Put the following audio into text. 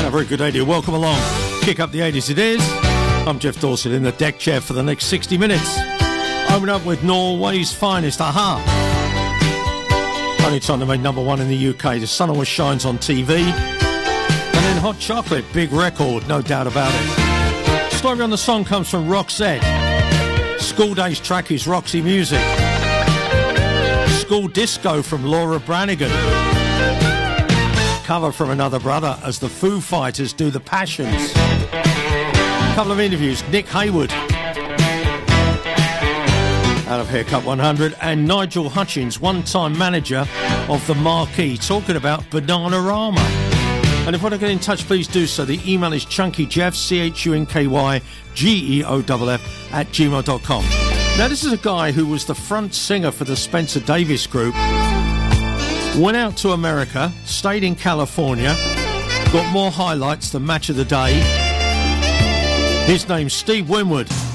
A very good idea. Welcome along. Kick up the 80s it is. I'm Jeff Dawson in the deck chair for the next 60 minutes. Open up with Norway's finest, Aha. Only time they made number one in the UK. The sun always shines on TV. And then Hot Chocolate, big record, no doubt about it. Story on the song comes from Roxette. School Days track is Roxy Music. School Disco from Laura Branigan. Cover from Another Brother as the Foo Fighters do The Passions. A couple of interviews. Nick Hayward out of Haircut 100 and Nigel Hutchins, one-time manager of the Marquee, talking about Bananarama. And if you want to get in touch, please do so. The email is chunkyjeff, CHUNKYGEOFF @gmail.com. Now, this is a guy who was the front singer for the Spencer Davis Group. Went out to America, stayed in California, got more highlights than Match of the Day. His name's Steve Winwood.